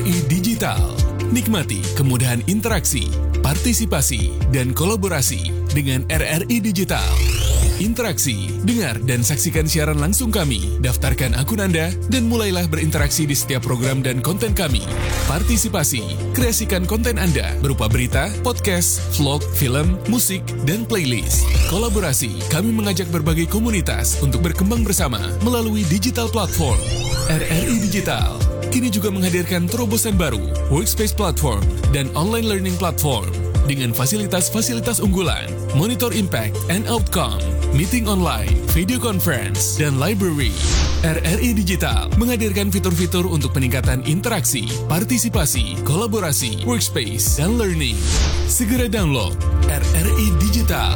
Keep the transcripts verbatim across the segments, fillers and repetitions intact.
I Digital. Nikmati kemudahan interaksi, partisipasi, dan kolaborasi dengan R R I Digital. Interaksi, dengar dan saksikan siaran langsung kami, daftarkan akun Anda, dan mulailah berinteraksi di setiap program dan konten kami. Partisipasi, kreasikan konten Anda berupa berita, podcast, vlog, film, musik, dan playlist. Kolaborasi, kami mengajak berbagai komunitas untuk berkembang bersama melalui digital platform. R R I Digital kini juga menghadirkan terobosan baru, workspace platform, dan online learning platform. Dengan fasilitas-fasilitas unggulan, monitor impact and outcome, meeting online, video conference, dan library. R R I Digital menghadirkan fitur-fitur untuk peningkatan interaksi, partisipasi, kolaborasi, workspace, dan learning. Segera download R R I Digital.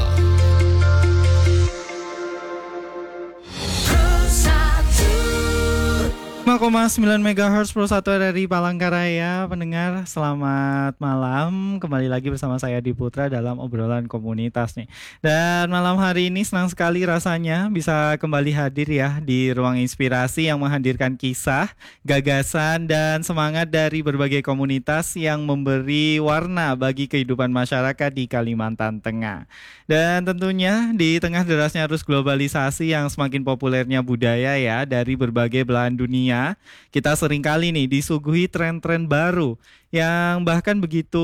lima koma sembilan megahertz Pro satu R R I Palangkaraya. Pendengar, selamat malam. Kembali lagi bersama saya Di Putra dalam obrolan komunitas nih. Dan malam hari ini senang sekali rasanya bisa kembali hadir ya di ruang inspirasi yang menghadirkan kisah, gagasan, dan semangat dari berbagai komunitas yang memberi warna bagi kehidupan masyarakat di Kalimantan Tengah. Dan tentunya di tengah derasnya arus globalisasi yang semakin populernya budaya ya dari berbagai belahan dunia, kita seringkali nih disuguhi tren-tren baru yang bahkan begitu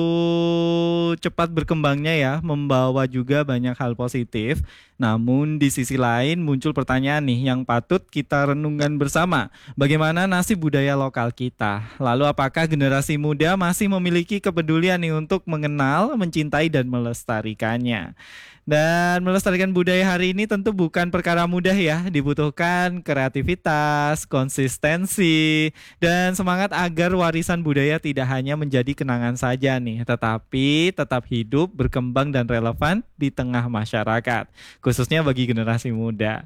cepat berkembangnya ya, membawa juga banyak hal positif. Namun di sisi lain muncul pertanyaan nih yang patut kita renungkan bersama. Bagaimana nasib budaya lokal kita? Lalu apakah generasi muda masih memiliki kepedulian nih untuk mengenal, mencintai, dan melestarikannya? Dan melestarikan budaya hari ini tentu bukan perkara mudah ya. Dibutuhkan kreativitas, konsistensi, dan semangat agar warisan budaya tidak hanya menjadi kenangan saja nih, tetapi tetap hidup, berkembang, dan relevan di tengah masyarakat, khususnya bagi generasi muda.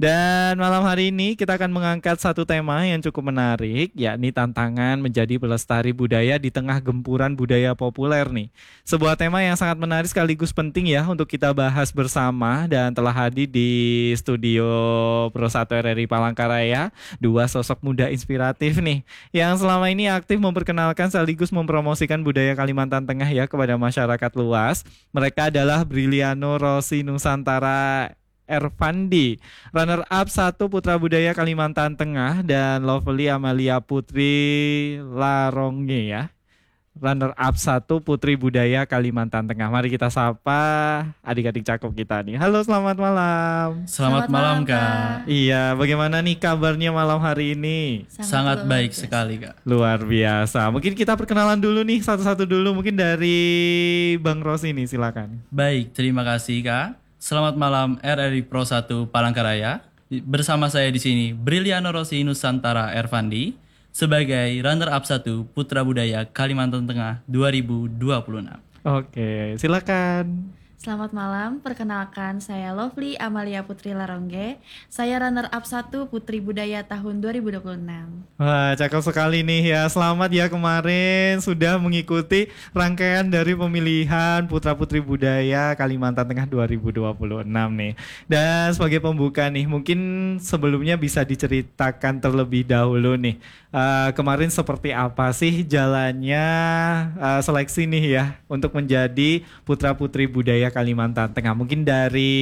Dan malam hari ini kita akan mengangkat satu tema yang cukup menarik, yakni tantangan menjadi pelestari budaya di tengah gempuran budaya populer nih. Sebuah tema yang sangat menarik sekaligus penting ya untuk kita bahas bahas bersama, dan telah hadir di studio Pro satu R R I Palangkaraya dua sosok muda inspiratif nih yang selama ini aktif memperkenalkan sekaligus mempromosikan budaya Kalimantan Tengah ya kepada masyarakat luas. Mereka adalah Briliano Rossi Nusantara Ervandi, runner up satu Putra Budaya Kalimantan Tengah, dan Lovely Amalia Putri Laronge ya, runner up satu Putri Budaya Kalimantan Tengah. Mari kita sapa adik-adik cakep kita nih. Halo, selamat malam. Selamat, selamat malam, Kak. Iya, bagaimana nih kabarnya malam hari ini? Sangat, Sangat baik biasa. sekali, Kak. Luar biasa. Mungkin kita perkenalan dulu nih, satu-satu dulu. Mungkin dari Bang Rossi nih, silakan. Baik, terima kasih, Kak. Selamat malam R R I Pro satu Palangkaraya. Bersama saya di sini Briliano Rossi Nusantara Ervandi sebagai runner-up satu Putra Budaya Kalimantan Tengah dua ribu dua puluh enam. Oke, silakan. Selamat malam, perkenalkan saya Lovely Amalia Putri Laronge. Saya runner-up satu Putri Budaya tahun dua ribu dua puluh enam. Wah, cakep sekali nih ya. Selamat ya, kemarin sudah mengikuti rangkaian dari pemilihan Putra Putri Budaya Kalimantan Tengah dua ribu dua puluh enam nih. Dan sebagai pembuka nih, mungkin sebelumnya bisa diceritakan terlebih dahulu nih, uh, kemarin seperti apa sih jalannya uh, seleksi nih ya untuk menjadi Putra Putri Budaya Kalimantan Tengah. Mungkin dari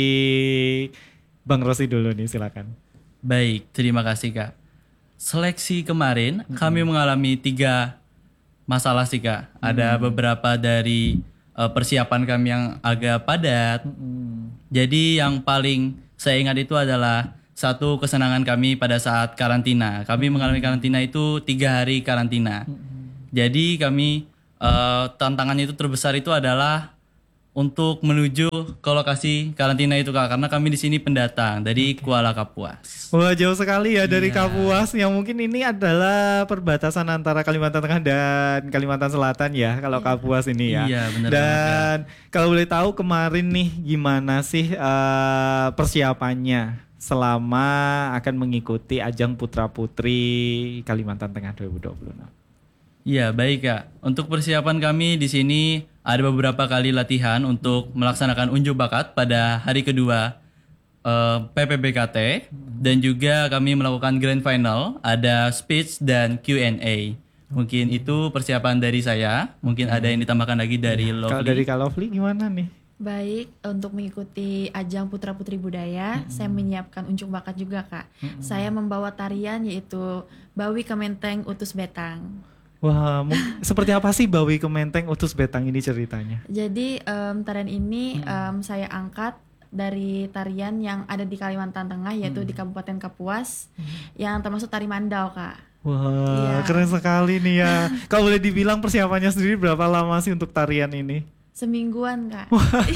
Bang Rossi dulu nih, silakan. Baik, terima kasih, Kak. Seleksi kemarin mm-hmm. kami mengalami tiga masalah sih, Kak. Mm-hmm. Ada beberapa dari uh, persiapan kami yang agak padat. Mm-hmm. Jadi yang paling saya ingat itu adalah satu kesenangan kami pada saat karantina. Kami mm-hmm. mengalami karantina itu tiga hari karantina. Mm-hmm. Jadi kami uh, tantangan itu terbesar itu adalah untuk menuju ke lokasi karantina itu, Kak, karena kami di sini pendatang dari okay. Kuala Kapuas. Wah, jauh sekali ya dari yeah. Kapuas, yang mungkin ini adalah perbatasan antara Kalimantan Tengah dan Kalimantan Selatan ya, kalau yeah. Kapuas ini ya. Iya, yeah, benar. Dan banget, kalau boleh tahu kemarin nih gimana sih uh, persiapannya selama akan mengikuti ajang Putra Putri Kalimantan Tengah dua ribu dua puluh enam? Iya, baik, Kak. Untuk persiapan kami di sini ada beberapa kali latihan untuk melaksanakan unjuk bakat pada hari kedua uh, P P B K T, dan juga kami melakukan grand final, ada speech dan Q and A. Mungkin itu persiapan dari saya. Mungkin ada yang ditambahkan lagi dari Lovely. Kalau dari Kak Lovely gimana nih? Baik, untuk mengikuti ajang Putra Putri Budaya, saya menyiapkan unjuk bakat juga, Kak. Saya membawa tarian yaitu Bawi Kementeng Utus Betang. Wah, mung- seperti apa sih Bawi Kementeng Utus Betang ini ceritanya? Jadi em, tarian ini em, saya angkat dari tarian yang ada di Kalimantan Tengah, yaitu di Kabupaten Kapuas, yang termasuk tari Mandau, Kak. Wah, Iya. keren sekali nih ya. Kalau boleh dibilang persiapannya sendiri berapa lama sih untuk tarian ini? Semingguan, Kak.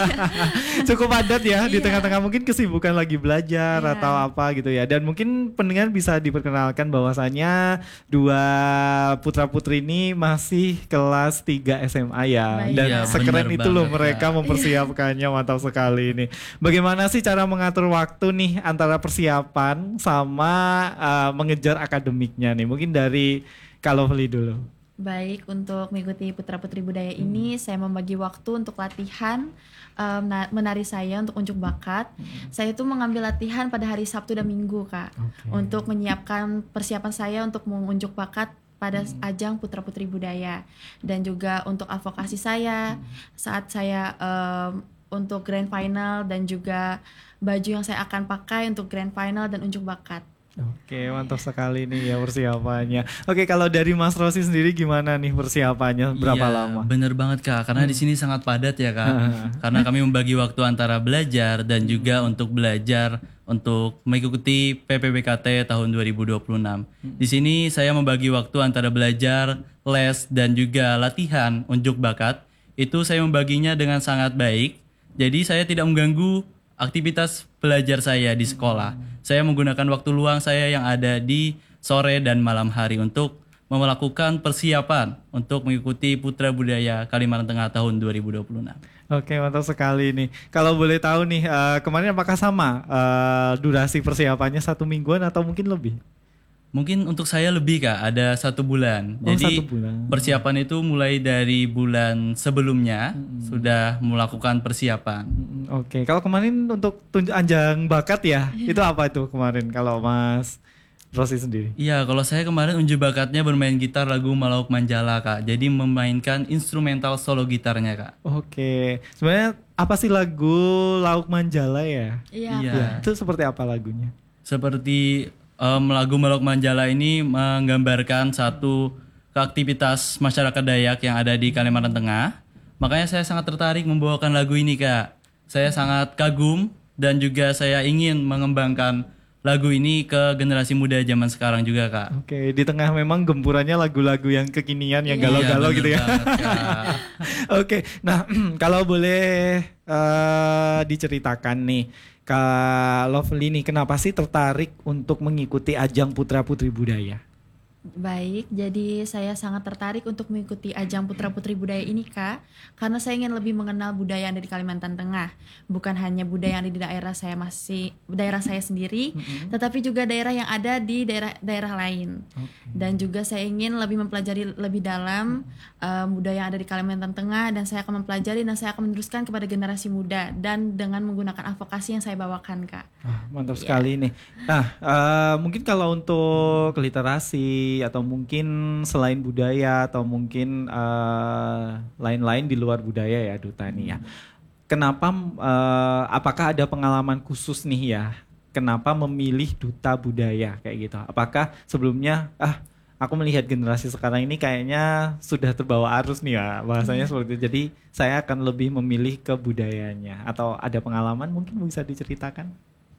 Cukup padat ya di Iya. tengah-tengah mungkin kesibukan lagi belajar Iya. atau apa gitu ya. Dan mungkin pendengar bisa diperkenalkan bahwasanya dua putra-putri ini masih kelas tiga S M A ya. Baik. Dan Iya, sekeren benar itu loh banget, mereka Kak. mempersiapkannya, mantap sekali ini. Bagaimana sih cara mengatur waktu nih antara persiapan sama uh, mengejar akademiknya nih? Mungkin dari Kak Lovely dulu. Baik, untuk mengikuti Putra Putri Budaya ini, saya membagi waktu untuk latihan em, na- menari saya untuk unjuk bakat. Saya itu mengambil latihan pada hari Sabtu dan Minggu, Kak, untuk menyiapkan persiapan saya untuk mengunjuk bakat pada ajang Putra Putri Budaya, dan juga untuk advokasi saya saat saya em, untuk grand final, dan juga baju yang saya akan pakai untuk grand final dan unjuk bakat. Oke, mantap sekali nih ya persiapannya. Oke, kalau dari Mas Rosi sendiri gimana nih persiapannya? Berapa Iya, lama? Bener banget Kak, karena di sini sangat padat ya Kak. Karena kami membagi waktu antara belajar dan juga untuk belajar untuk mengikuti P P B K T tahun dua ribu dua puluh enam. Di sini saya membagi waktu antara belajar, les dan juga latihan unjuk bakat. Itu saya membaginya dengan sangat baik. Jadi saya tidak mengganggu aktivitas belajar saya di sekolah. Saya menggunakan waktu luang saya yang ada di sore dan malam hari untuk melakukan persiapan untuk mengikuti Putra Budaya Kalimantan Tengah tahun dua ribu dua puluh enam. Oke, mantap sekali nih. Kalau boleh tahu nih, eh, kemarin apakah sama eh, durasi persiapannya satu mingguan atau mungkin lebih? Mungkin untuk saya lebih Kak, ada satu bulan. Oh, Jadi satu bulan. persiapan itu mulai dari bulan sebelumnya sudah melakukan persiapan. Mm, Oke, kalau kemarin untuk tunjuk anjang bakat ya, itu apa itu kemarin kalau Mas Rosi sendiri? Iya, kalau saya kemarin unjuk bakatnya bermain gitar lagu Malauk Manjala Kak. Jadi memainkan instrumental solo gitarnya Kak. Oke, sebenarnya apa sih lagu Lauk Manjala ya? Iya. Iya. Ya, itu seperti apa lagunya? Seperti em, lagu Malauk Manjala ini menggambarkan satu keaktivitas masyarakat Dayak yang ada di Kalimantan Tengah. Makanya saya sangat tertarik membawakan lagu ini Kak. Saya sangat kagum dan juga saya ingin mengembangkan lagu ini ke generasi muda zaman sekarang juga Kak. Oke, di tengah memang gempurannya lagu-lagu yang kekinian, yang Iya. galau-galau Iya, gitu bener ya. banget, Kak. Oke, nah kalau boleh eh, diceritakan nih, Kak Lovely nih, kenapa sih tertarik untuk mengikuti ajang Putra Putri Budaya? Baik, jadi saya sangat tertarik untuk mengikuti ajang Putra Putri Budaya ini, Kak, karena saya ingin lebih mengenal budaya yang ada di Kalimantan Tengah. Bukan hanya budaya yang ada di daerah saya masih daerah saya sendiri, tetapi juga daerah yang ada di daerah-daerah lain. Dan juga saya ingin lebih mempelajari lebih dalam um, budaya yang ada di Kalimantan Tengah, dan saya akan mempelajari dan saya akan meneruskan kepada generasi muda dan dengan menggunakan advokasi yang saya bawakan, Kak. Ah, mantap sekali nih. Nah, eh, mungkin kalau untuk literasi atau mungkin selain budaya atau mungkin eh, lain-lain di luar budaya ya Duta nih ya. Kenapa? eh, apakah ada pengalaman khusus nih ya? Kenapa memilih Duta Budaya kayak gitu? Apakah sebelumnya ah aku melihat generasi sekarang ini kayaknya sudah terbawa arus nih ya bahasanya seperti itu. Jadi saya akan lebih memilih ke budayanya. Atau ada pengalaman mungkin bisa diceritakan?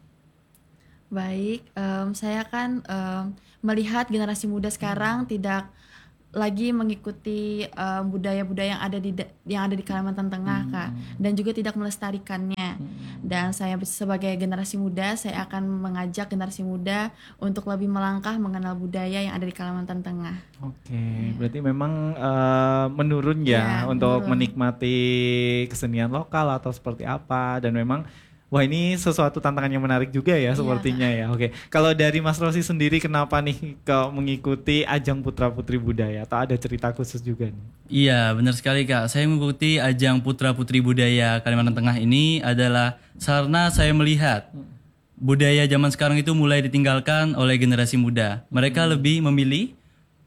Baik, em, saya kan em, melihat generasi muda sekarang tidak lagi mengikuti em, budaya-budaya yang ada di da- yang ada di Kalimantan Tengah, Kak, dan juga tidak melestarikannya. Dan saya sebagai generasi muda, saya akan mengajak generasi muda untuk lebih melangkah mengenal budaya yang ada di Kalimantan Tengah. Oke, berarti memang eh, menurun ya Iya, untuk menurun. menikmati kesenian lokal atau seperti apa, dan memang wah ini sesuatu tantangan yang menarik juga ya sepertinya ya. Oke, kalau dari Mas Rosi sendiri kenapa nih ke mengikuti ajang Putra Putri Budaya atau ada cerita khusus juga nih? Iya, benar sekali Kak. Saya mengikuti ajang Putra Putri Budaya Kalimantan Tengah ini adalah karena saya melihat budaya zaman sekarang itu mulai ditinggalkan oleh generasi muda. Mereka lebih memilih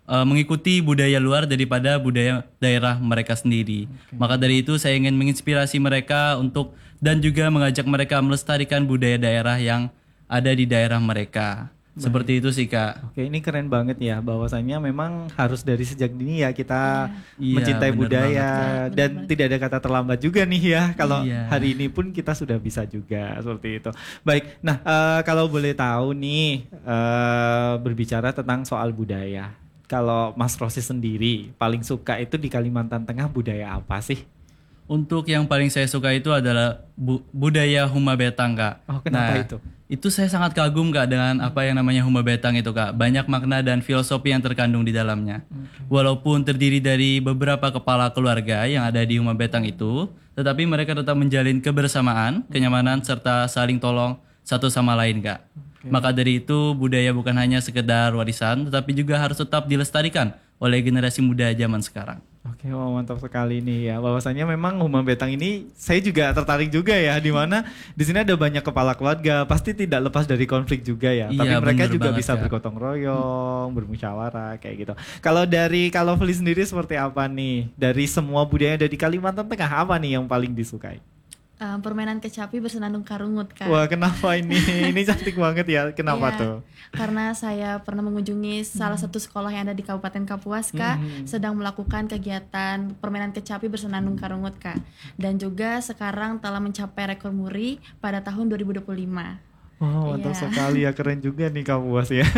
uh, mengikuti budaya luar daripada budaya daerah mereka sendiri. Okay. Maka dari itu saya ingin menginspirasi mereka untuk dan juga mengajak mereka melestarikan budaya daerah yang ada di daerah mereka. Baik. Seperti itu sih Kak. Oke, ini keren banget ya, bahwasannya memang harus dari sejak dini ya kita iya. mencintai Iya, budaya banget. dan Benar-benar. tidak ada kata terlambat juga nih ya. Kalau Iya. hari ini pun kita sudah bisa juga seperti itu. Baik, nah eh, kalau boleh tahu nih eh, berbicara tentang soal budaya. Kalau Mas Rosi sendiri paling suka itu di Kalimantan Tengah budaya apa sih? Untuk yang paling saya suka itu adalah bu- budaya Huma Betang Kak. Oh, kenapa Nah, itu? Itu saya sangat kagum Kak dengan apa yang namanya Huma Betang itu Kak. Banyak makna dan filosofi yang terkandung di dalamnya. Okay. Walaupun terdiri dari beberapa kepala keluarga yang ada di Huma Betang itu, tetapi mereka tetap menjalin kebersamaan, kenyamanan, serta saling tolong satu sama lain Kak. Okay. Maka dari itu budaya bukan hanya sekedar warisan, tetapi juga harus tetap dilestarikan oleh generasi muda zaman sekarang. Oke, wah mantap sekali nih ya. Bahwasannya memang Huma Betang ini saya juga tertarik juga ya, di mana di sini ada banyak kepala keluarga, pasti tidak lepas dari konflik juga ya. Iya, Tapi mereka bener juga banget, bisa Kak. bergotong royong, bermusyawarah kayak gitu. Kalau dari kalau Feli sendiri seperti apa nih? Dari semua budaya dari Kalimantan Tengah apa nih yang paling disukai? Eh, permainan kecapi bersenandung karungut Kak. Wah, kenapa ini? Ini cantik banget ya. Kenapa Iya, tuh? Karena saya pernah mengunjungi salah satu sekolah yang ada di Kabupaten Kapuas Kak, Hmm. sedang melakukan kegiatan permainan kecapi bersenandung karungut Kak. Dan juga sekarang telah mencapai rekor muri pada tahun dua ribu dua puluh lima. Oh, mantap Iya. sekali ya, keren juga nih kamu Bos ya.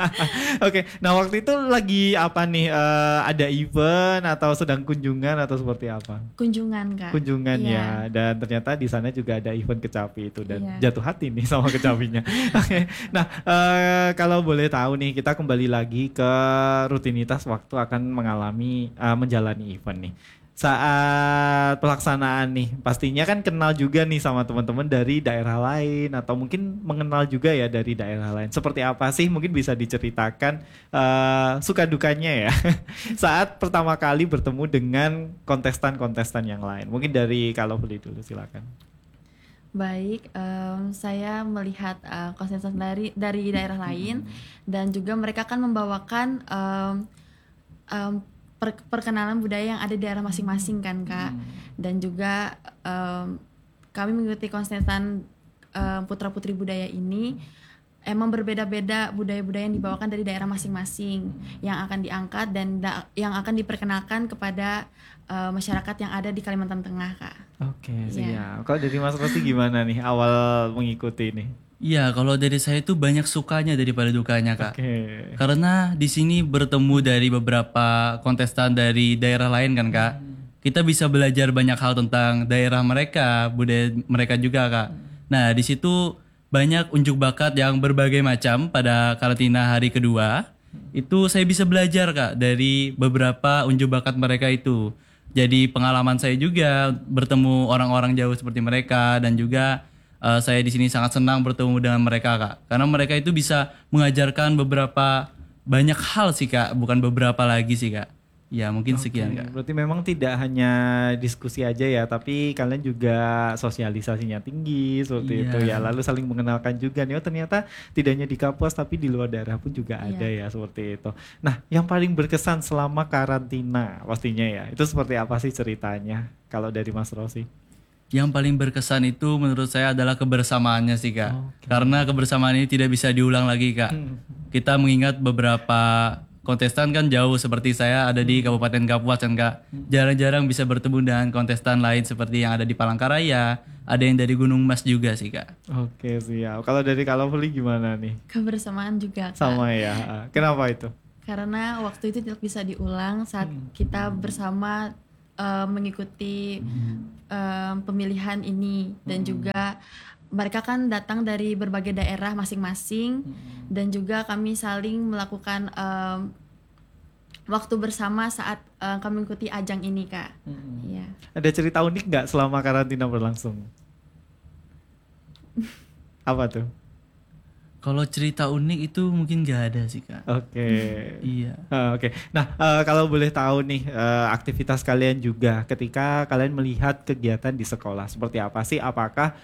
Oke, nah waktu itu lagi apa nih? Eh, ada event atau sedang kunjungan atau seperti apa? Kunjungan Kak. Kunjungan Iya. ya, dan ternyata di sana juga ada event kecapi itu dan Iya. jatuh hati nih sama kecapinya. Oke, nah eh, kalau boleh tahu nih, kita kembali lagi ke rutinitas waktu akan mengalami eh, menjalani event nih. Saat pelaksanaan nih, pastinya kan kenal juga nih sama teman-teman dari daerah lain atau mungkin mengenal juga ya dari daerah lain. Seperti apa sih mungkin bisa diceritakan eh, suka dukanya ya saat pertama kali bertemu dengan kontestan-kontestan yang lain. Mungkin dari kalau beli dulu silakan. Baik, em, saya melihat eh, kontestan dari dari daerah lain dan juga mereka kan membawakan em, em, per- perkenalan budaya yang ada di daerah masing-masing kan Kak. Dan juga em, kami mengikuti kontestan em, putra-putri budaya ini emang berbeda-beda budaya-budaya yang dibawakan dari daerah masing-masing yang akan diangkat dan da- yang akan diperkenalkan kepada eh, masyarakat yang ada di Kalimantan Tengah Kak. Oke, Iya. siap. Kalau dari Mas Rosi gimana nih awal mengikuti ini? Iya, kalau dari saya itu banyak sukanya daripada dukanya Kak. Oke. Karena di sini bertemu dari beberapa kontestan dari daerah lain kan Kak. Kita bisa belajar banyak hal tentang daerah mereka, budaya mereka juga Kak. Nah di situ banyak unjuk bakat yang berbagai macam pada karantina hari kedua. Itu saya bisa belajar Kak dari beberapa unjuk bakat mereka itu. Jadi pengalaman saya juga bertemu orang-orang jauh seperti mereka dan juga Uh, saya di sini sangat senang bertemu dengan mereka Kak, karena mereka itu bisa mengajarkan beberapa banyak hal sih Kak, bukan beberapa lagi sih Kak. Ya mungkin sekian Oke, Kak. berarti memang tidak hanya diskusi aja ya, tapi kalian juga sosialisasinya tinggi seperti Iya. itu ya. Lalu saling mengenalkan juga nih, oh ternyata tidak hanya di Kapuas tapi di luar daerah pun juga ada ya seperti itu. Nah, yang paling berkesan selama karantina pastinya ya, itu seperti apa sih ceritanya kalau dari Mas Rosi? Yang paling berkesan itu menurut saya adalah kebersamaannya sih Kak. Karena kebersamaan ini tidak bisa diulang lagi Kak. Kita mengingat beberapa kontestan kan jauh, seperti saya ada di Kabupaten Kapuas kan Kak. Jarang-jarang bisa bertemu dengan kontestan lain seperti yang ada di Palangkaraya, ada yang dari Gunung Mas juga sih Kak. Oke, siap. Kalau dari kalau Feli gimana nih? Kebersamaan juga Kak. Sama ya. Kenapa itu? Karena waktu itu tidak bisa diulang saat kita bersama eh, mengikuti eh, pemilihan ini dan juga mereka kan datang dari berbagai daerah masing-masing dan juga kami saling melakukan eh, waktu bersama saat eh, kami mengikuti ajang ini Kak. Iya. Ada cerita unik nggak selama karantina berlangsung? Apa tuh? Kalau cerita unik itu mungkin gak ada sih kak. Oke. Iya. Ah, Oke. Nah, eh, kalau boleh tahu nih eh, aktivitas kalian juga ketika kalian melihat kegiatan di sekolah seperti apa sih? Apakah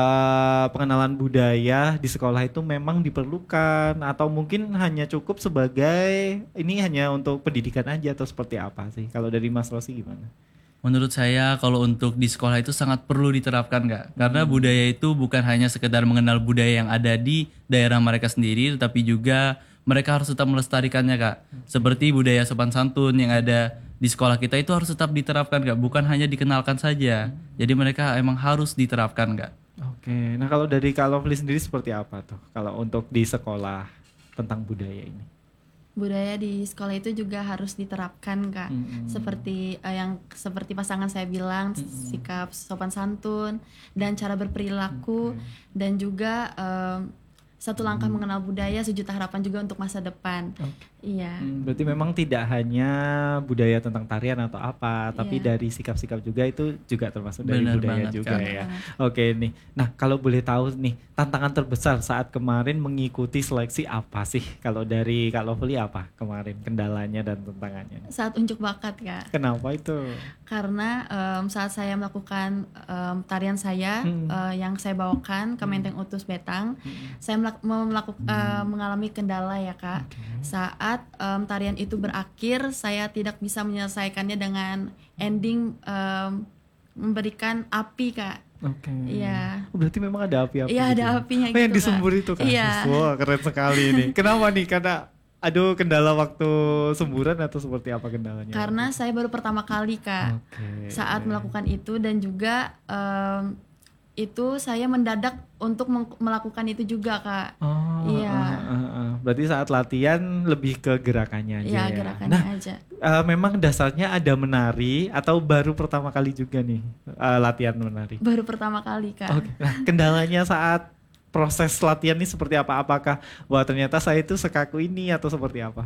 eh, pengenalan budaya di sekolah itu memang diperlukan atau mungkin hanya cukup sebagai ini hanya untuk pendidikan aja atau seperti apa sih? Kalau dari Mas Rosi gimana? Menurut saya kalau untuk di sekolah itu sangat perlu diterapkan kak. Karena budaya itu bukan hanya sekedar mengenal budaya yang ada di daerah mereka sendiri, tetapi juga mereka harus tetap melestarikannya kak. Seperti budaya sopan santun yang ada di sekolah kita itu harus tetap diterapkan kak. Bukan hanya dikenalkan saja. Jadi mereka emang harus diterapkan kak. Oke. Nah, kalau dari Kak Lovely sendiri seperti apa tuh kalau untuk di sekolah tentang budaya ini? Budaya di sekolah itu juga harus diterapkan kak. Mm-mm. Seperti eh, yang seperti pasangan saya bilang, sikap sopan santun dan cara berperilaku, dan juga em, satu langkah mengenal budaya, sejuta harapan juga untuk masa depan. Iya. Hmm, berarti memang tidak hanya budaya tentang tarian atau apa, tapi Iya. dari sikap-sikap juga itu juga termasuk dari Benar budaya banget, juga Kak. ya. Oke nih. Nah, kalau boleh tahu nih, tantangan terbesar saat kemarin mengikuti seleksi apa sih? Kalau dari Kak Lovely apa kemarin kendalanya dan tantangannya? Saat unjuk bakat kak. Kenapa itu? Karena em, saat saya melakukan em, tarian saya Hmm. eh, yang saya bawakan ke Menteng Utus Betang, saya melak- melaku- eh, mengalami kendala ya kak. Saat em, tarian itu berakhir, saya tidak bisa menyelesaikannya dengan ending em, memberikan api kak. Oke. Iya. Oh, berarti memang ada api-api. Iya, gitu ada ya? apinya Oh, yang gitu, disembur Kak. itu kan. Iya. Wah, keren sekali nih. Kenapa nih? Karena aduh kendala waktu semburan atau seperti apa kendalanya? Karena saya baru pertama kali kak Oke. saat melakukan itu, dan juga em, itu saya mendadak untuk meng- melakukan itu juga kak. Oh, Iya. ah, ah, ah. Berarti saat latihan lebih ke gerakannya aja Iya, ya. gerakannya Nah, aja. eh, memang dasarnya ada menari atau baru pertama kali juga nih eh, latihan menari? Baru pertama kali kak. Oke. Nah, kendalanya saat proses latihan ini seperti apa? Apakah wah ternyata saya itu sekaku ini atau seperti apa?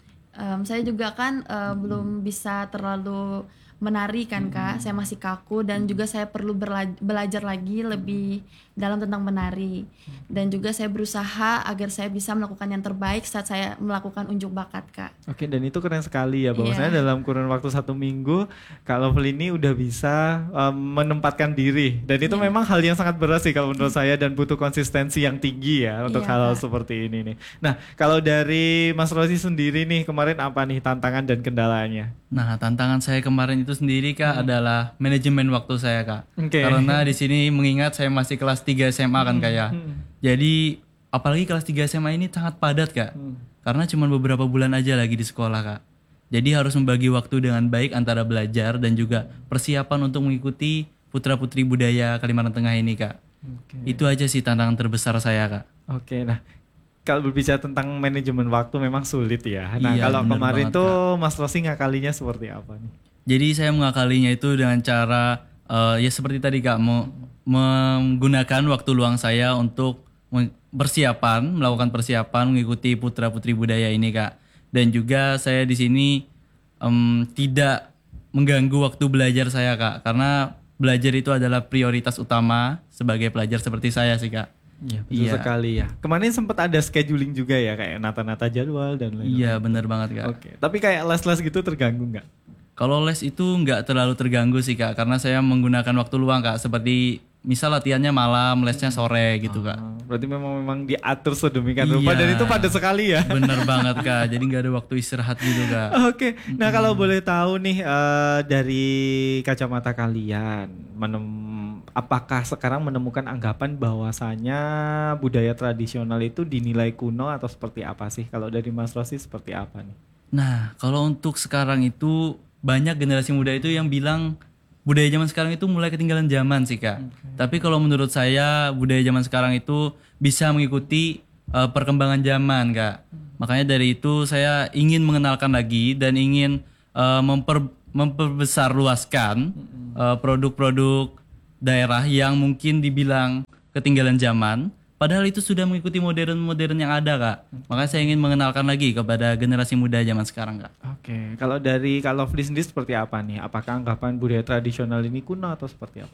Em, saya juga kan eh, belum bisa terlalu menari kan kak, saya masih kaku, dan juga saya perlu berla- belajar lagi lebih dalam tentang menari, dan juga saya berusaha agar saya bisa melakukan yang terbaik saat saya melakukan unjuk bakat kak. Oke, dan itu keren sekali ya, bahwasanya Iya. dalam kurun waktu satu minggu Kak Lovely ini udah bisa um, menempatkan diri, dan itu Iya. memang hal yang sangat berat sih kalau menurut saya, dan butuh konsistensi yang tinggi ya untuk Iya, hal Kak. seperti ini nih. Nah, kalau dari Mas Rosi sendiri nih kemarin apa nih tantangan dan kendalanya? Nah, tantangan saya kemarin itu sendiri kak adalah manajemen waktu saya kak. Oke. Karena di sini mengingat saya masih kelas tiga S M A kan kak ya. Jadi apalagi kelas tiga S M A ini sangat padat kak. Karena cuma beberapa bulan aja lagi di sekolah kak. Jadi harus membagi waktu dengan baik antara belajar dan juga persiapan untuk mengikuti putra-putri budaya Kalimantan Tengah ini kak. Oke. Itu aja sih tantangan terbesar saya kak. Oke, nah kalau berbicara tentang manajemen waktu memang sulit ya. Nah, Iya, kalau bener kemarin banget, tuh Mas Rosi ngakalinya seperti apa nih? Jadi saya mengakalinya itu dengan cara eh, ya seperti tadi kak, me- menggunakan waktu luang saya untuk meng- persiapan, melakukan persiapan mengikuti putra putri budaya ini kak. Dan juga saya di sini em, tidak mengganggu waktu belajar saya kak, karena belajar itu adalah prioritas utama sebagai pelajar seperti saya sih kak. Iya, betul Iya. sekali ya. Kemarin sempat ada scheduling juga ya, kayak nata-nata jadwal dan lain-lain. Iya benar banget kak. Oke, tapi kayak les-les gitu terganggu nggak? Kalau les itu nggak terlalu terganggu sih kak, karena saya menggunakan waktu luang kak, seperti misal latihannya malam, lesnya sore gitu kak. Ah, berarti memang memang diatur sedemikian rupa Iya. dan itu padat sekali ya. Bener banget kak, jadi nggak ada waktu istirahat gitu kak. Oke, nah kalau boleh tahu nih eh, dari kacamata kalian, menem- apakah sekarang menemukan anggapan bahwasanya budaya tradisional itu dinilai kuno atau seperti apa sih? Kalau dari Mas Rosi seperti apa nih? Nah kalau untuk sekarang itu banyak generasi muda itu yang bilang budaya zaman sekarang itu mulai ketinggalan zaman sih kak. Tapi kalau menurut saya budaya zaman sekarang itu bisa mengikuti eh, perkembangan zaman kak. Makanya dari itu saya ingin mengenalkan lagi dan ingin eh, memper, memperbesar luaskan eh, produk-produk daerah yang mungkin dibilang ketinggalan zaman. Padahal itu sudah mengikuti modern-modern yang ada kak. Makanya saya ingin mengenalkan lagi kepada generasi muda zaman sekarang kak. Oke, kalau dari Kak Lovely sendiri seperti apa nih? Apakah anggapan budaya tradisional ini kuno atau seperti apa?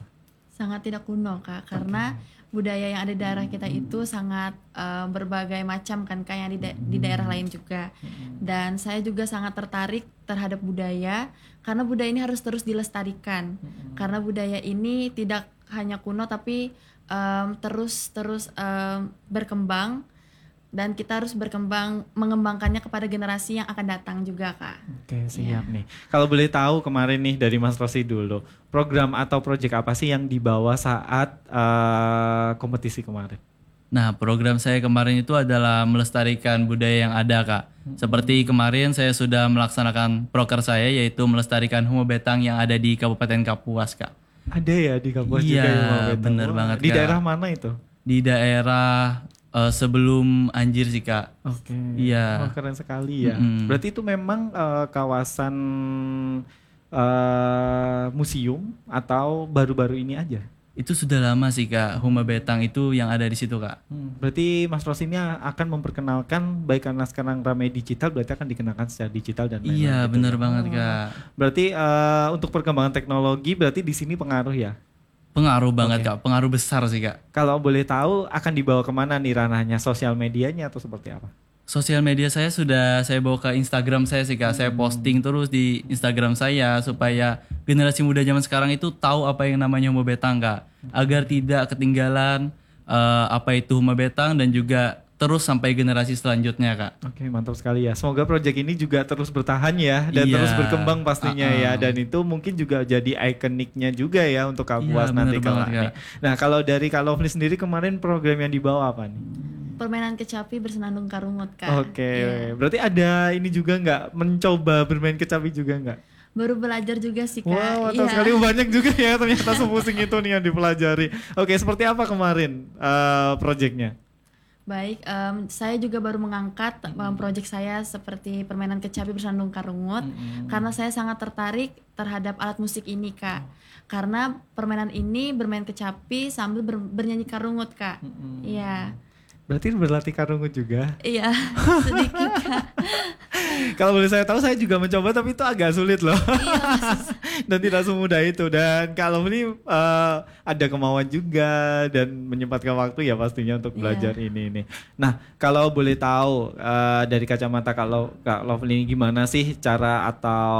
Sangat tidak kuno Kak, karena budaya yang ada di daerah kita itu sangat uh, berbagai macam kan Kak, yang di, da- di daerah lain juga. Dan saya juga sangat tertarik terhadap budaya, karena budaya ini harus terus dilestarikan. Karena budaya ini tidak hanya kuno tapi um, terus terus um, berkembang, dan kita harus berkembang mengembangkannya kepada generasi yang akan datang juga Kak. Oke, siap nih. Kalau boleh tahu kemarin nih dari Mas Rosi dulu, program atau proyek apa sih yang dibawa saat uh, kompetisi kemarin? Nah, program saya kemarin itu adalah melestarikan budaya yang ada, Kak. Seperti kemarin saya sudah melaksanakan proker saya, yaitu melestarikan Humo Betang yang ada di Kabupaten Kapuas, Kak. Ada ya di Kapuas Iya, juga ya, Humo Betang. bener Wah, banget, di Kak. daerah mana itu? Di daerah uh, sebelum Anjir sih, Kak. Oke. Iya. Oh, keren sekali ya. Mm-mm. Berarti itu memang uh, kawasan uh, museum atau baru-baru ini aja? Itu sudah lama sih, Kak. Humo Betang itu yang ada di situ, Kak. Hmm, berarti Mas Ros ini akan memperkenalkan, baik karena sekarang ramai digital, berarti akan dikenakan secara digital dan lain-lain Iya, gitu bener ya. banget, Oh. Kak. Berarti uh, untuk perkembangan teknologi berarti di sini pengaruh ya. Pengaruh banget, Oke. Kak. Pengaruh besar sih, Kak. Kalau boleh tahu akan dibawa kemana nih ranahnya, sosial medianya atau seperti apa? Sosial media saya sudah saya bawa ke Instagram saya sih, Kak. Saya posting terus di Instagram saya supaya generasi muda zaman sekarang itu tahu apa yang namanya Humo Betang, Kak. Agar tidak ketinggalan eh, apa itu Humo Betang dan juga terus sampai generasi selanjutnya, Kak. Oke, mantap sekali ya. Semoga proyek ini juga terus bertahan ya dan Iya. terus berkembang pastinya Uh-uh. ya. Dan itu mungkin juga jadi ikoniknya juga ya untuk Kapuas Iya, nanti bener kelak banget, nih. Kak. Nah, kalau dari Kak Lovely sendiri kemarin program yang dibawa apa nih? Permainan kecapi bersenandung karungut Kak. Oke, Iya. berarti ada ini juga nggak mencoba bermain kecapi juga nggak? Baru belajar juga sih Kak. Wow, mantap Iya. sekali, banyak juga ya ternyata sepusing itu nih yang dipelajari. Oke, seperti apa kemarin uh, proyeknya? Baik, em, saya juga baru mengangkat um, proyek saya seperti permainan kecapi bersandung karungut, karena saya sangat tertarik terhadap alat musik ini Kak. Karena permainan ini bermain kecapi sambil ber- bernyanyi karungut Kak. Iya, Berarti berlatih karungut juga. iya sedikit Kak. Kalau boleh saya tahu, saya juga mencoba tapi itu agak sulit loh. Iya, masih- Dan tidak semudah itu. Dan kalau ini uh, ada kemauan juga dan menyempatkan waktu ya pastinya untuk belajar Iya. ini nih. Nah, kalau boleh tahu uh, dari kacamata kalau Kak Lovely ini gimana sih cara atau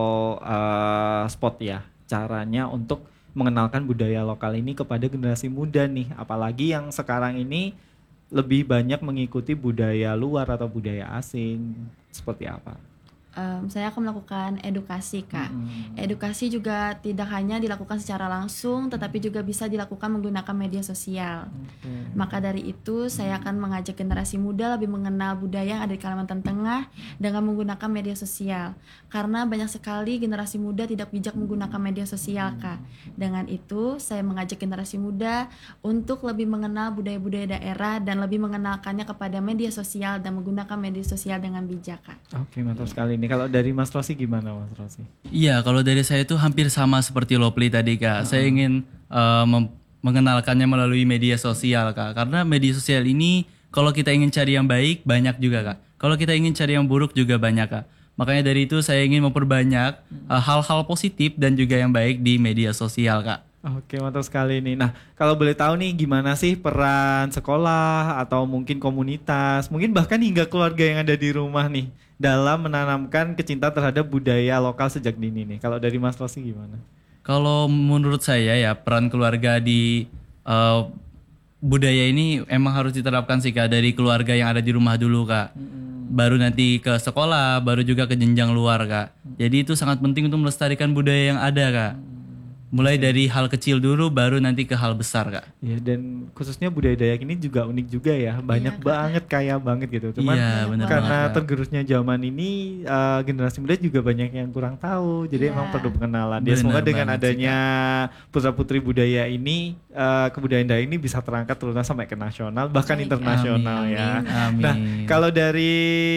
uh, spot ya caranya untuk mengenalkan budaya lokal ini kepada generasi muda nih, apalagi yang sekarang ini lebih banyak mengikuti budaya luar atau budaya asing, seperti apa? Em, saya akan melakukan edukasi Kak. Mm-mm. Edukasi juga tidak hanya dilakukan secara langsung, tetapi juga bisa dilakukan menggunakan media sosial. Oke. Maka dari itu saya akan mengajak generasi muda lebih mengenal budaya yang ada di Kalimantan Tengah dengan menggunakan media sosial. Karena banyak sekali generasi muda tidak bijak menggunakan media sosial Kak. Dengan itu saya mengajak generasi muda untuk lebih mengenal budaya-budaya daerah dan lebih mengenalkannya kepada media sosial dan menggunakan media sosial dengan bijak Kak. Oke, mantap sekali nih. Kalau dari Mas Rosi gimana Mas Rosi? Iya, kalau dari saya itu hampir sama seperti Lovely tadi, Kak. Saya ingin eh, mem- mengenalkannya melalui media sosial, Kak. Karena media sosial ini kalau kita ingin cari yang baik banyak juga, Kak. Kalau kita ingin cari yang buruk juga banyak, Kak. Makanya dari itu saya ingin memperbanyak eh, hal-hal positif dan juga yang baik di media sosial, Kak. Oke, mantap sekali nih. Nah, kalau boleh tahu nih gimana sih peran sekolah atau mungkin komunitas, mungkin bahkan hingga keluarga yang ada di rumah nih dalam menanamkan kecintaan terhadap budaya lokal sejak dini nih. Kalau dari Mas Rosi gimana? Kalau menurut saya ya peran keluarga di eh, budaya ini emang harus diterapkan sih, Kak, dari keluarga yang ada di rumah dulu, Kak. Baru nanti ke sekolah, baru juga ke jenjang luar, Kak. Jadi itu sangat penting untuk melestarikan budaya yang ada, Kak. Mulai dari hal kecil dulu, baru nanti ke hal besar, Kak. Ya, dan khususnya budaya Dayak ini juga unik juga ya, banyak Kak. banget, kaya banget gitu. Cuman Iya, benar karena banget, Kak. tergerusnya zaman ini, eh, generasi muda juga banyak yang kurang tahu, jadi Iya. emang perlu pengenalan. Ya, Benar semoga dengan banget sih, adanya putra putri budaya ini, eh, kebudayaan Dayak ini bisa terangkat terutama sampai ke nasional, bahkan Baik. internasional Amin. ya. Amin. Nah, kalau dari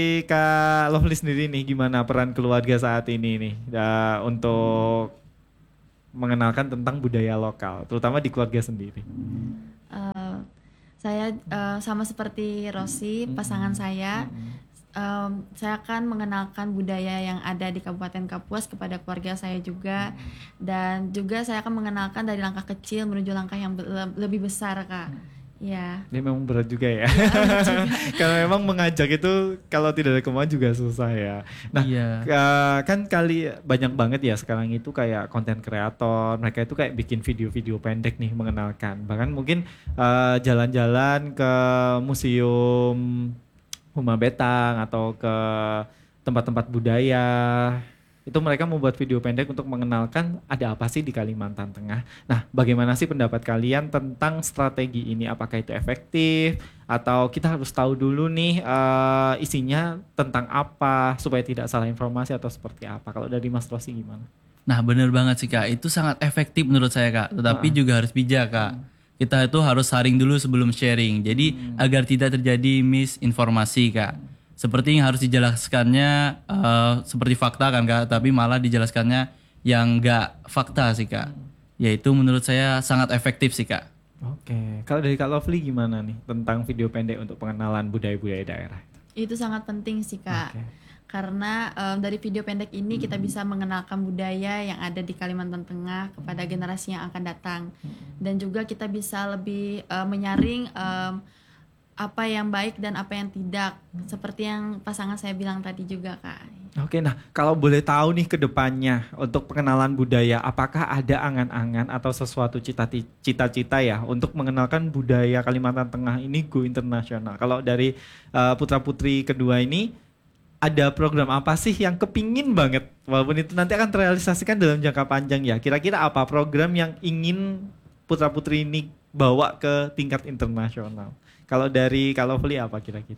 Kak Lovely sendiri nih, gimana peran keluarga saat ini nih eh, untuk mengenalkan tentang budaya lokal, terutama di keluarga sendiri? Eh, saya eh, sama seperti Rosi, pasangan saya, Um, saya akan mengenalkan budaya yang ada di Kabupaten Kapuas kepada keluarga saya juga, dan juga saya akan mengenalkan dari langkah kecil menuju langkah yang be- lebih besar, Kak. Ya. Ini memang berat juga ya. Karena memang mengajak itu kalau tidak ada kemauan juga susah ya. Nah, Iya. uh, kan kali banyak banget ya sekarang itu kayak konten kreator, mereka itu kayak bikin video-video pendek nih mengenalkan. Bahkan mungkin uh, jalan-jalan ke museum Huma Betang atau ke tempat-tempat budaya. Itu mereka membuat video pendek untuk mengenalkan ada apa sih di Kalimantan Tengah. Nah, bagaimana sih pendapat kalian tentang strategi ini? Apakah itu efektif atau kita harus tahu dulu nih uh, isinya tentang apa supaya tidak salah informasi atau seperti apa? Kalau dari Mas Rosi gimana? Nah bener banget sih Kak, itu sangat efektif menurut saya Kak, tetapi juga harus bijak Kak. Kita itu harus saring dulu sebelum sharing, jadi agar tidak terjadi misinformasi Kak. Seperti yang harus dijelaskannya uh, seperti fakta kan Kak, tapi malah dijelaskannya yang enggak fakta sih Kak. Yaitu menurut saya sangat efektif sih Kak. Oke, kalau dari Kak Lovely gimana nih tentang video pendek untuk pengenalan budaya-budaya daerah? Itu sangat penting sih, Kak. Oke. Karena um, dari video pendek ini kita bisa mengenalkan budaya yang ada di Kalimantan Tengah kepada generasi yang akan datang, dan juga kita bisa lebih uh, menyaring um, apa yang baik dan apa yang tidak, seperti yang pasangan saya bilang tadi juga, Kak. Oke, nah kalau boleh tahu nih ke depannya untuk pengenalan budaya, apakah ada angan-angan atau sesuatu cita- cita-cita ya untuk mengenalkan budaya Kalimantan Tengah ini go internasional? Kalau dari uh, putra-putri kedua ini, ada program apa sih yang kepingin banget, walaupun itu nanti akan terrealisasikan dalam jangka panjang ya, kira-kira apa program yang ingin putra-putri ini bawa ke tingkat internasional? Kalau dari Kak Lovely apa kira-kira?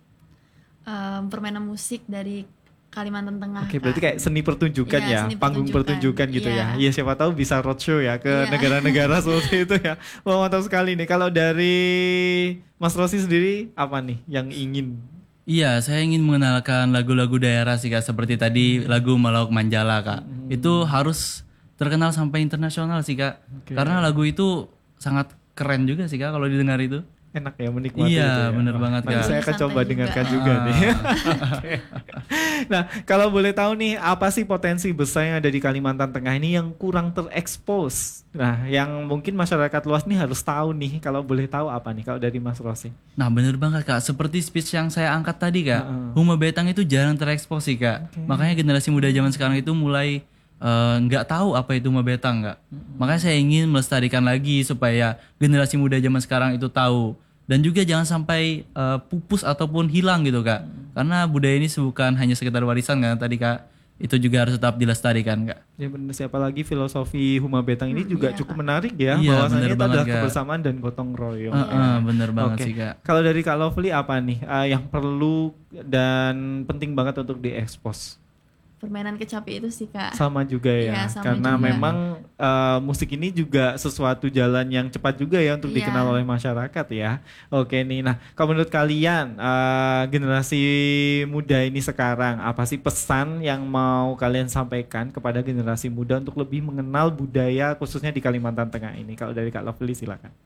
Um, permainan musik dari Kalimantan Tengah. Oke, Kak. berarti kayak seni pertunjukan Iya, ya, seni panggung pertunjukan, pertunjukan, gitu iya. ya. Iya, siapa tahu bisa roadshow ya ke Iya. negara-negara seperti itu ya. Wah, mantap sekali nih. Kalau dari Mas Rosi sendiri apa nih yang ingin? Iya, saya ingin mengenalkan lagu-lagu daerah sih Kak, seperti tadi lagu Malauk Manjala Kak. Itu harus terkenal sampai internasional sih Kak. Oke. Karena lagu itu sangat keren juga sih Kak kalau didengar itu. Enak ya menikmati Iya, itu ya. bener Wah, banget, nanti Kak. saya akan Santai coba juga. dengarkan juga Ah. nih. Oke. Nah, kalau boleh tahu nih apa sih potensi besar yang ada di Kalimantan Tengah ini yang kurang terekspos? Nah, yang mungkin masyarakat luas nih harus tahu nih. Kalau boleh tahu apa nih kalau dari Mas Rosi? Nah bener banget Kak, seperti speech yang saya angkat tadi Kak, Heeh. Huma Betang itu jarang terekspos sih Kak. Makanya generasi muda zaman sekarang itu mulai eh, nggak tahu apa itu Huma Betang Kak. Makanya saya ingin melestarikan lagi supaya generasi muda zaman sekarang itu tahu. Dan juga jangan sampai eh, pupus ataupun hilang gitu Kak. Karena budaya ini bukan hanya sekedar warisan kan tadi Kak. Itu juga harus tetap dilestarikan Kak. Ya benar, siapa lagi filosofi Huma Betang ini juga iya, cukup menarik ya, Iya, bahwasannya bener itu banget, adalah Kak. kebersamaan dan gotong royong. Heeh, bener banget Oke. sih Kak. Kalau dari Kak Lovely apa nih eh, yang perlu dan penting banget untuk diekspos? Permainan kecapi itu sih, Kak. Sama juga ya, Iya, sama karena juga. memang eh, musik ini juga sesuatu jalan yang cepat juga ya untuk Iya. dikenal oleh masyarakat ya. Oke nih, nah kalau menurut kalian eh, generasi muda ini sekarang apa sih pesan yang mau kalian sampaikan kepada generasi muda untuk lebih mengenal budaya khususnya di Kalimantan Tengah ini? Kalau dari Kak Lovely silakan.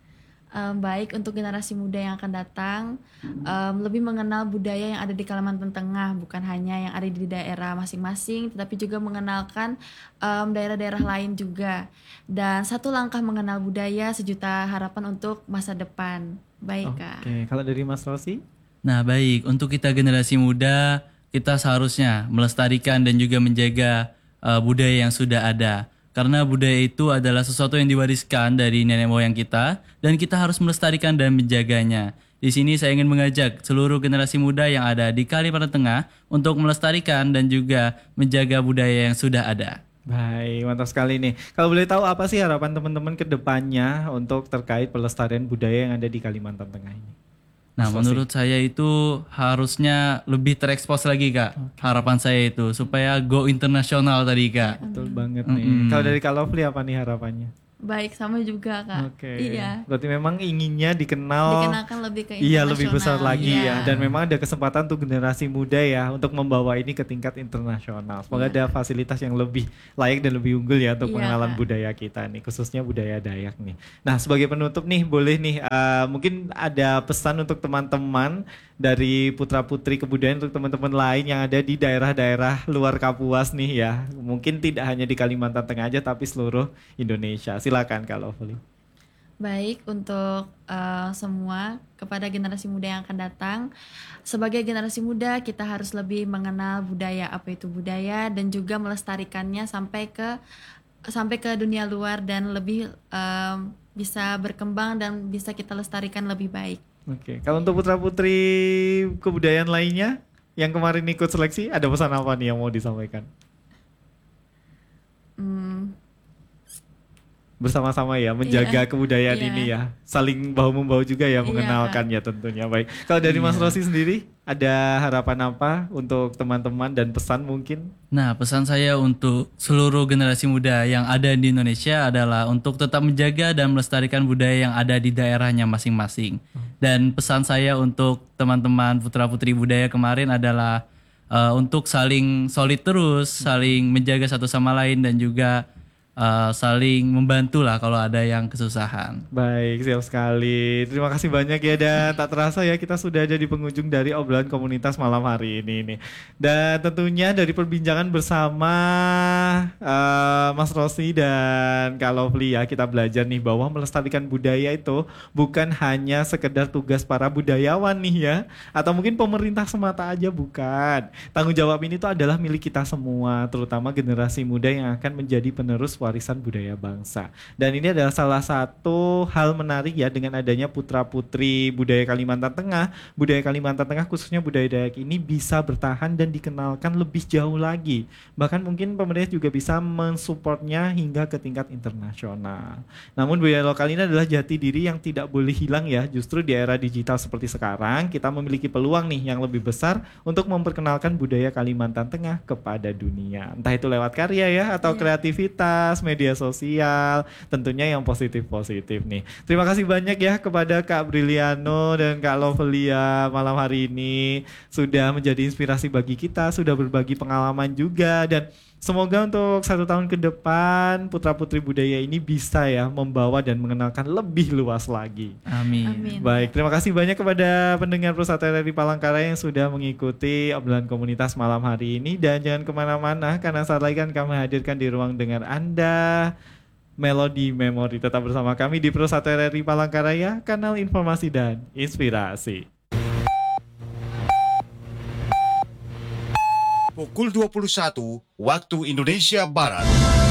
Um, baik untuk generasi muda yang akan datang, um, lebih mengenal budaya yang ada di Kalimantan Tengah, bukan hanya yang ada di daerah masing-masing, tetapi juga mengenalkan um, daerah-daerah lain juga. Dan satu langkah mengenal budaya, sejuta harapan untuk masa depan. Baik, Kak. Oke, kalau dari Mas Rosi? Nah baik, untuk kita generasi muda, kita seharusnya melestarikan dan juga menjaga uh, budaya yang sudah ada. Karena budaya itu adalah sesuatu yang diwariskan dari nenek moyang kita, dan kita harus melestarikan dan menjaganya. Di sini saya ingin mengajak seluruh generasi muda yang ada di Kalimantan Tengah untuk melestarikan dan juga menjaga budaya yang sudah ada. Baik, mantap sekali nih. Kalau boleh tahu apa sih harapan teman-teman ke depannya untuk terkait pelestarian budaya yang ada di Kalimantan Tengah ini? Nah, menurut saya itu harusnya lebih terekspos lagi, Kak. Harapan saya itu supaya go internasional tadi, Kak. Betul banget nih. Kalau dari Kak Lovely apa nih harapannya? Baik, sama juga, Kak. Oke. Iya. Berarti memang inginnya dikenal. Dikenalkan lebih ke Iya, lebih besar internasional. lagi Iya. ya. Dan memang ada kesempatan untuk generasi muda ya untuk membawa ini ke tingkat internasional. Semoga ada fasilitas yang lebih layak dan lebih unggul ya untuk Iya, pengenalan Kak. budaya kita nih, khususnya budaya Dayak nih. Nah, sebagai penutup nih, boleh nih uh, mungkin ada pesan untuk teman-teman dari putra-putri kebudayaan untuk teman-teman lain yang ada di daerah-daerah luar Kapuas nih ya. Mungkin tidak hanya di Kalimantan Tengah aja tapi seluruh Indonesia. Silakan Kak Lovely. Baik, untuk uh, semua kepada generasi muda yang akan datang, sebagai generasi muda kita harus lebih mengenal budaya, apa itu budaya, dan juga melestarikannya sampai ke sampai ke dunia luar dan lebih um, bisa berkembang dan bisa kita lestarikan lebih baik. Oke, kalau untuk putra-putri kebudayaan lainnya yang kemarin ikut seleksi, ada pesan apa nih yang mau disampaikan? Hmm, Bersama-sama ya, menjaga Iya, kebudayaan iya. ini ya, saling bahu-membahu juga ya, Iya, mengenalkannya tentunya. Baik, kalau dari Mas Iya. Rosi sendiri, ada harapan apa untuk teman-teman dan pesan mungkin? Nah, pesan saya untuk seluruh generasi muda yang ada di Indonesia adalah untuk tetap menjaga dan melestarikan budaya yang ada di daerahnya masing-masing. Dan pesan saya untuk teman-teman putra-putri budaya kemarin adalah eh, untuk saling solid terus, saling menjaga satu sama lain dan juga eh, saling membantu lah kalau ada yang kesusahan. Baik, siap sekali. Terima kasih banyak ya, dan tak terasa ya kita sudah ada di penghujung dari obrolan komunitas malam hari ini nih. Dan tentunya dari perbincangan bersama eh, Mas Rosi dan Kak Lovely ya, kita belajar nih bahwa melestarikan budaya itu bukan hanya sekedar tugas para budayawan nih ya, atau mungkin pemerintah semata aja, bukan. Tanggung jawab ini tuh adalah milik kita semua, terutama generasi muda yang akan menjadi penerus warisan budaya bangsa. Dan ini adalah salah satu hal menarik ya, dengan adanya putra-putri budaya Kalimantan Tengah. Budaya Kalimantan Tengah khususnya budaya Dayak ini bisa bertahan dan dikenalkan lebih jauh lagi. Bahkan mungkin pemerintah juga bisa mensupportnya hingga ke tingkat internasional. Namun budaya lokal ini adalah jati diri yang tidak boleh hilang ya. Justru di era digital seperti sekarang, kita memiliki peluang nih yang lebih besar untuk memperkenalkan budaya Kalimantan Tengah kepada dunia. Entah itu lewat karya ya, atau Iya. kreativitas, media sosial, tentunya yang positif-positif nih. Terima kasih banyak ya kepada Kak Briliano dan Kak Lovelia malam hari ini sudah menjadi inspirasi bagi kita, sudah berbagi pengalaman juga, dan semoga untuk satu tahun ke depan putra-putri budaya ini bisa ya membawa dan mengenalkan lebih luas lagi. Amin. Amin. Baik, terima kasih banyak kepada pendengar Persatuan R R I Palangkaraya yang sudah mengikuti obrolan komunitas malam hari ini. Dan jangan kemana-mana, karena saat lagi kan kami hadirkan di ruang dengar Anda Melodi Memori. Tetap bersama kami di Persatuan R R I Palangkaraya, kanal informasi dan inspirasi. Pukul dua puluh satu waktu Indonesia Barat.